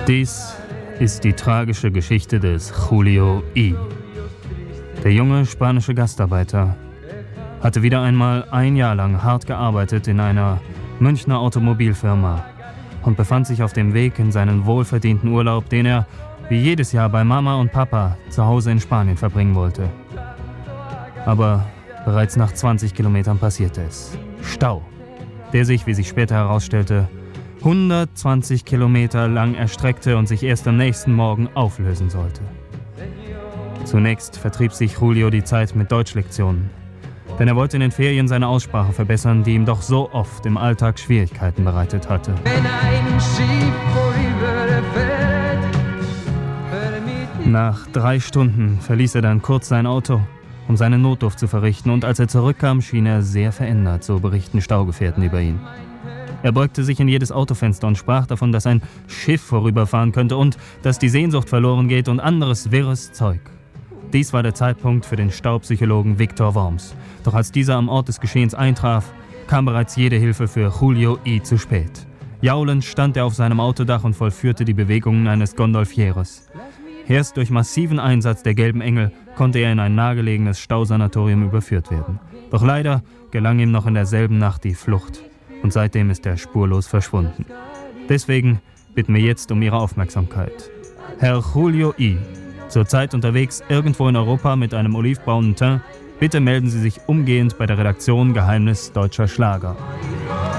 Dies ist die tragische Geschichte des Julio I. Der junge spanische Gastarbeiter hatte wieder einmal ein Jahr lang hart gearbeitet in einer Münchner Automobilfirma und befand sich auf dem Weg in seinen wohlverdienten Urlaub, den er, wie jedes Jahr, bei Mama und Papa zu Hause in Spanien verbringen wollte. Aber bereits nach 20 Kilometern passierte es. Stau, der sich, wie sich später herausstellte, 120 Kilometer lang erstreckte und sich erst am nächsten Morgen auflösen sollte. Zunächst vertrieb sich Julio die Zeit mit Deutschlektionen, denn er wollte in den Ferien seine Aussprache verbessern, die ihm doch so oft im Alltag Schwierigkeiten bereitet hatte. Nach 3 Stunden verließ er dann kurz sein Auto, um seinen Notdurft zu verrichten, und als er zurückkam, schien er sehr verändert, so berichten Staugefährten über ihn. Er beugte sich in jedes Autofenster und sprach davon, dass ein Schiff vorüberfahren könnte und dass die Sehnsucht verloren geht und anderes wirres Zeug. Dies war der Zeitpunkt für den Staupsychologen Viktor Worms. Doch als dieser am Ort des Geschehens eintraf, kam bereits jede Hilfe für Julio I. zu spät. Jaulend stand er auf seinem Autodach und vollführte die Bewegungen eines Gondolfieres. Erst durch massiven Einsatz der Gelben Engel konnte er in ein nahegelegenes Stausanatorium überführt werden. Doch leider gelang ihm noch in derselben Nacht die Flucht. Und seitdem ist er spurlos verschwunden. Deswegen bitten wir jetzt um Ihre Aufmerksamkeit. Herr Julio I., zurzeit unterwegs irgendwo in Europa mit einem olivbraunen Teint, bitte melden Sie sich umgehend bei der Redaktion Geheimnis Deutscher Schlager.